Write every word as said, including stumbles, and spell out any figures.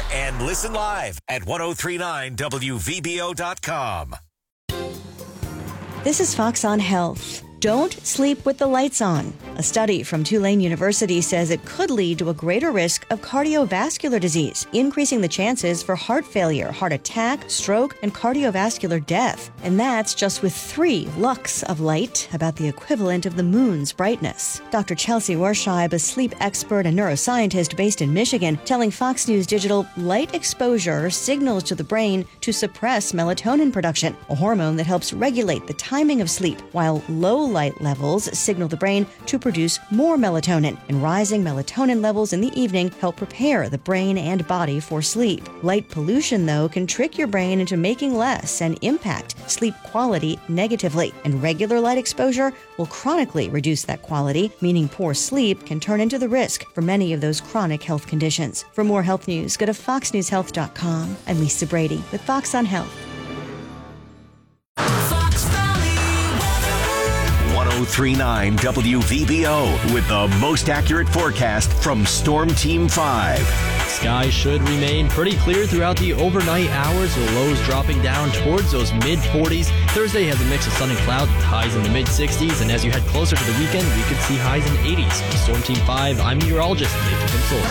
and listen live at ten thirty-nine W V B O dot com. This is Fox on Health. Don't sleep with the lights on. A study from Tulane University says it could lead to a greater risk of cardiovascular disease, increasing the chances for heart failure, heart attack, stroke, and cardiovascular death. And that's just with three lux of light, about the equivalent of the moon's brightness. Doctor Chelsea Warscheib, a sleep expert and neuroscientist based in Michigan, telling Fox News Digital light exposure signals to the brain to suppress melatonin production, a hormone that helps regulate the timing of sleep, while low light levels signal the brain to produce more melatonin, and rising melatonin levels in the evening help prepare the brain and body for sleep. Light pollution, though, can trick your brain into making less and impact sleep quality negatively, and regular light exposure will chronically reduce that quality, meaning poor sleep can turn into the risk for many of those chronic health conditions. For more health news, go to fox news health dot com. I'm Lisa Brady with Fox on Health. ten thirty-nine W V B O with the most accurate forecast from Storm Team five. Skies should remain pretty clear throughout the overnight hours, with lows dropping down towards those mid forties. Thursday has a mix of sun and clouds with highs in the mid sixties, and as you head closer to the weekend, we could see highs in the eighties. Storm Team five, I'm meteorologist Nathan Kinsel.